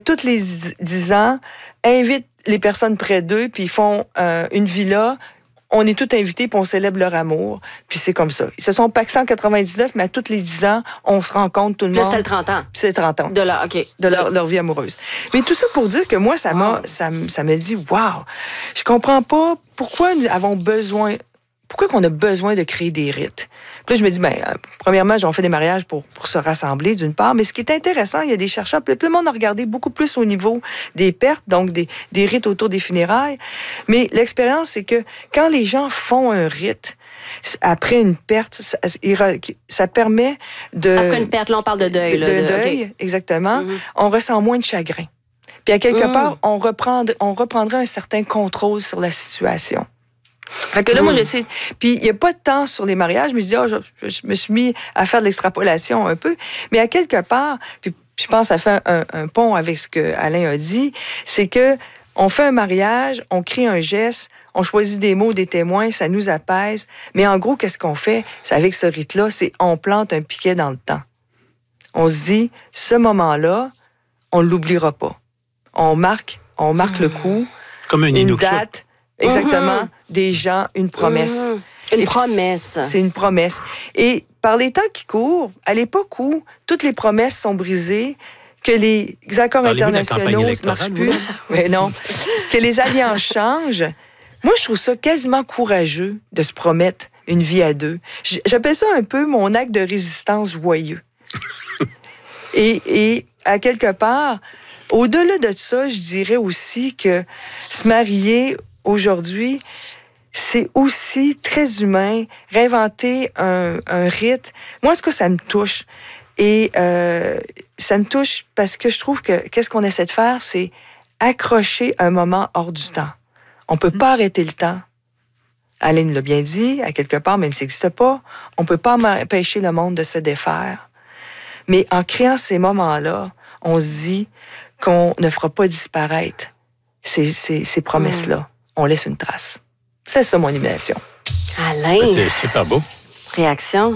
tous les 10 ans, invitent les personnes près d'eux, puis ils font une villa. On est tous invités, puis on célèbre leur amour. Puis c'est comme ça. Ils se sont paxés en 99, mais à tous les 10 ans, on se rencontre, tout le monde. Là, c'était le 30 ans. Puis c'est 30 ans. De leur vie amoureuse. Mais tout ça pour dire que moi, ça m'a dit, wow, je comprends pas pourquoi nous avons besoin... Pourquoi qu'on a besoin de créer des rites? Puis là, je me dis, premièrement, on fait des mariages pour se rassembler, d'une part. Mais ce qui est intéressant, il y a des chercheurs, tout le monde a regardé beaucoup plus au niveau des pertes, donc des rites autour des funérailles. Mais l'expérience, c'est que quand les gens font un rite, après une perte, ça permet de... Après une perte, là, on parle de deuil. De deuil, okay. Exactement. On ressent moins de chagrin. Puis à quelque part, on reprendrait un certain contrôle sur la situation. Fait que là, moi, j'essaie... Puis, il n'y a pas de temps sur les mariages, mais je dis, je me suis mis à faire de l'extrapolation un peu. Mais à quelque part, puis je pense que ça fait un pont avec ce que Alain a dit, c'est que on fait un mariage, on crée un geste, on choisit des mots, des témoins, ça nous apaise. Mais en gros, qu'est-ce qu'on fait avec ce rite-là? C'est on plante un piquet dans le temps. On se dit, ce moment-là, on ne l'oubliera pas. On marque le coup. Comme une date. Exactement. Des gens, une promesse. Une promesse. C'est une promesse. Et par les temps qui courent, à l'époque où toutes les promesses sont brisées, que les accords internationaux ne marchent plus, mais non, que les alliances changent, moi, je trouve ça quasiment courageux de se promettre une vie à deux. J'appelle ça un peu mon acte de résistance joyeux. Et à quelque part, au-delà de ça, je dirais aussi que se marier aujourd'hui, c'est aussi très humain, réinventer un rite. Moi, en tout cas, ça me touche. Et ça me touche parce que je trouve que qu'est-ce qu'on essaie de faire, c'est accrocher un moment hors du temps. On peut pas arrêter le temps. Alain nous l'a bien dit, à quelque part, même s'il n'existe pas, on peut pas empêcher le monde de se défaire. Mais en créant ces moments-là, on se dit qu'on ne fera pas disparaître ces promesses-là. On laisse une trace. C'est ça, mon imagination. Alain. C'est super beau. Réaction?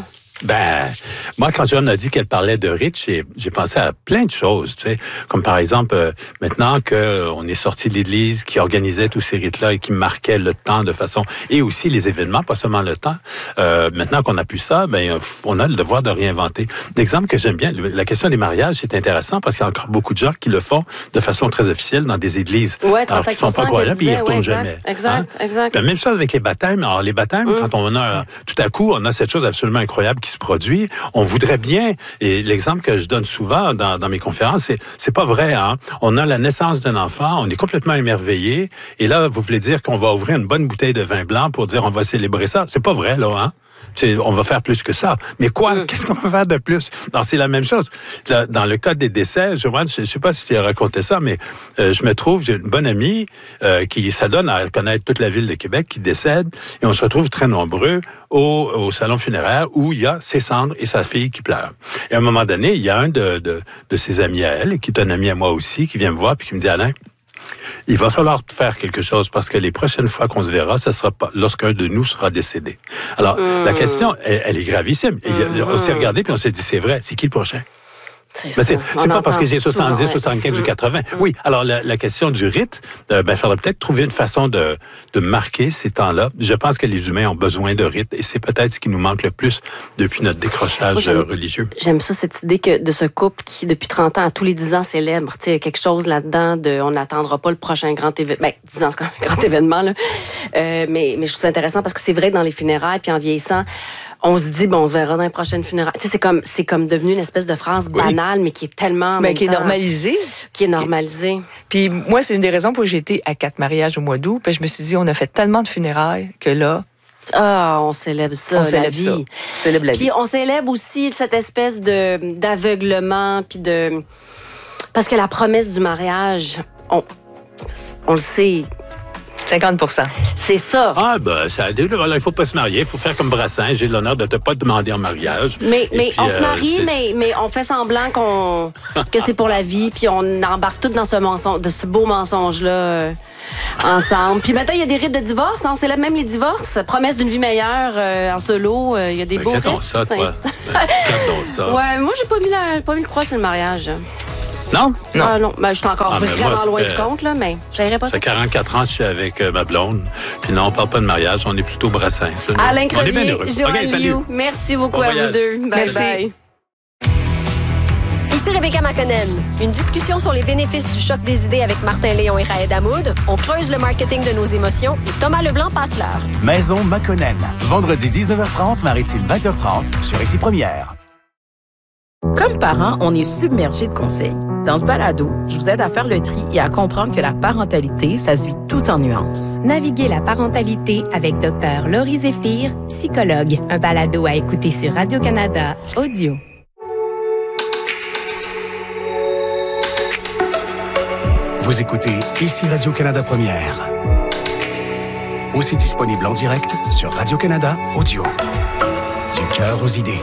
Moi, quand John a dit qu'elle parlait de rites, j'ai pensé à plein de choses, tu sais, comme par exemple, maintenant qu'on est sorti de l'Église, qui organisait tous ces rites-là et qui marquait le temps de façon, et aussi les événements, pas seulement le temps. Maintenant qu'on a pu ça, on a le devoir de réinventer. L'exemple que j'aime bien, la question des mariages, c'est intéressant parce qu'il y a encore beaucoup de gens qui le font de façon très officielle dans des églises. Ouais, 35%. Alors, qui sont pas croyants, puis ils retournent jamais. Exact. La même chose avec les baptêmes. Alors, les baptêmes, quand on a, tout à coup, on a cette chose absolument incroyable qui se produit. On voudrait bien, et l'exemple que je donne souvent dans mes conférences, c'est pas vrai, hein. On a la naissance d'un enfant, on est complètement émerveillé, et là, vous voulez dire qu'on va ouvrir une bonne bouteille de vin blanc pour dire on va célébrer ça. C'est pas vrai, là, hein. On va faire plus que ça. Mais quoi? Qu'est-ce qu'on va faire de plus? Alors, c'est la même chose. Dans le cas des décès, je sais pas si tu as raconté ça, mais j'ai une bonne amie qui s'adonne à connaître toute la ville de Québec, qui décède, et on se retrouve très nombreux au salon funéraire où il y a ses cendres et sa fille qui pleurent. Et à un moment donné, il y a un de ses amis à elle, qui est un ami à moi aussi, qui vient me voir puis qui me dit, Alain, il va falloir faire quelque chose parce que les prochaines fois qu'on se verra, ce sera pas lorsqu'un de nous sera décédé. Alors, la question, elle est gravissime. On s'est regardé puis on s'est dit, c'est vrai, c'est qui le prochain? C'est pas parce que j'ai 70, 75 ou 80. Oui, alors la question du rite, il faudrait peut-être trouver une façon de marquer ces temps-là. Je pense que les humains ont besoin de rites et c'est peut-être ce qui nous manque le plus depuis notre décrochage religieux. J'aime ça, cette idée de ce couple qui, depuis 30 ans, à tous les 10 ans, célèbre. Tu sais, quelque chose là-dedans on n'attendra pas le prochain grand événement. 10 ans, c'est quand même un grand événement, là. Mais je trouve ça intéressant parce que c'est vrai que dans les funérailles, puis en vieillissant, on se dit, on se verra dans les prochaines funérailles. Tu sais, c'est comme devenu une espèce de phrase banale, mais qui est tellement... qui est normalisée. Qui est normalisée. Puis moi, c'est une des raisons pour que j'ai été à 4 mariages au mois d'août. Puis je me suis dit, on a fait tellement de funérailles que là... on célèbre ça, la vie. On célèbre la vie. Puis on célèbre aussi cette espèce d'aveuglement, puis parce que la promesse du mariage, on le sait... 50%. C'est ça. Il faut pas se marier, il faut faire comme Brassens. J'ai l'honneur de te pas demander en mariage. Mais on se marie, mais on fait semblant que c'est pour la vie, puis on embarque tout dans ce beau mensonge-là ensemble. Puis maintenant, il y a des rites de divorce, on célèbre même les divorces. Promesse d'une vie meilleure en solo, il y a des beaux rites. Gardons ça, toi. Gardons ça. Ouais, moi, j'ai pas mis le croix sur le mariage. Non? Non. Non, ben, je suis encore mais vraiment moi, loin du compte, là, mais j'irai pas Ça ça. fait 44 ans que je suis avec ma blonde. Puis non, on parle pas de mariage, on est plutôt Brassens. Là. Alain On est bien Crevier, heureux. Joanne OK, salut. Liu, merci beaucoup Bon à vous voyage. deux. Bye Merci. bye. Ici Rebecca McConnell. Une discussion sur les bénéfices du choc des idées avec Martin Léon et Raed Hamoud. On creuse le marketing de nos émotions et Thomas Leblanc passe l'heure. Maison McConnell. Vendredi 19h30, Maritime 20h30 sur Ici Première. Comme parents, on est submergé de conseils. Dans ce balado, je vous aide à faire le tri et à comprendre que la parentalité, ça se vit tout en nuances. Naviguer la parentalité avec Dr. Laurie Zéphir, psychologue. Un balado à écouter sur Radio-Canada Audio. Vous écoutez Ici Radio-Canada Première. Aussi disponible en direct sur Radio-Canada Audio. Du cœur aux idées.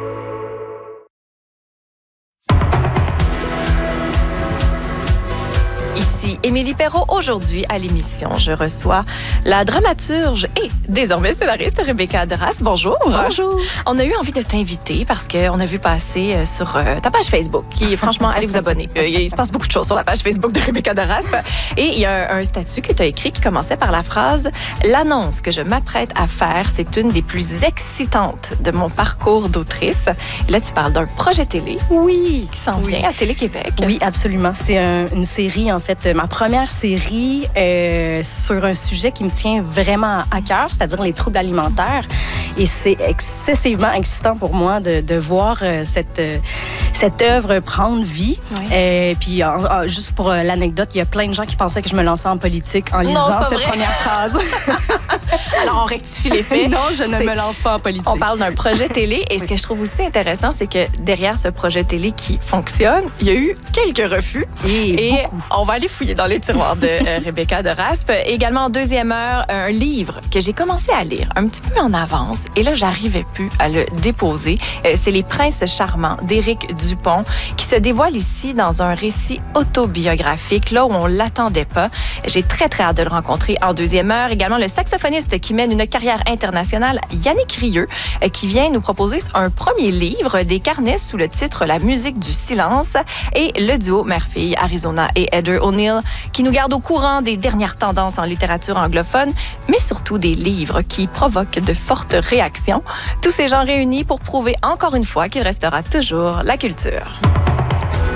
Ici Émilie Perrault. Aujourd'hui, à l'émission, je reçois la dramaturge et désormais scénariste Rebecca Drasse. Bonjour. Bonjour. On a eu envie de t'inviter parce qu'on a vu passer sur ta page Facebook, qui franchement, allez vous abonner. Il se passe beaucoup de choses sur la page Facebook de Rebecca Drasse. Et il y a un statut que tu as écrit qui commençait par la phrase « L'annonce que je m'apprête à faire, c'est une des plus excitantes de mon parcours d'autrice. » Et là, tu parles d'un projet télé. Oui. Qui s'en vient à Télé-Québec. Oui, absolument. C'est une série, en fait, ma première série sur un sujet qui me tient vraiment à cœur, c'est-à-dire les troubles alimentaires. Et c'est excessivement excitant pour moi de voir cette œuvre prendre vie. Oui. Puis, juste pour l'anecdote, il y a plein de gens qui pensaient que je me lançais en politique en lisant cette première phrase. Alors, on rectifie les faits. Non, je ne me lance pas en politique. On parle d'un projet télé et ce que je trouve aussi intéressant, c'est que derrière ce projet télé qui fonctionne, il y a eu quelques refus. Et beaucoup. On va aller fouiller dans les tiroirs de Rebecca de Raspe. Également, en deuxième heure, un livre que j'ai commencé à lire un petit peu en avance et là, j'arrivais plus à le déposer. C'est Les Princes charmants d'Éric Dupont qui se dévoile ici dans un récit autobiographique, là où on l'attendait pas. J'ai très, très hâte de le rencontrer en deuxième heure. Également, le saxophoniste qui mène une carrière internationale, Yannick Rieu, qui vient nous proposer un premier livre, des carnets sous le titre La musique du silence, et le duo mère-fille Arizona et Heather O'Neill qui nous garde au courant des dernières tendances en littérature anglophone, mais surtout des livres qui provoquent de fortes réactions. Tous ces gens réunis pour prouver encore une fois qu'il restera toujours la culture.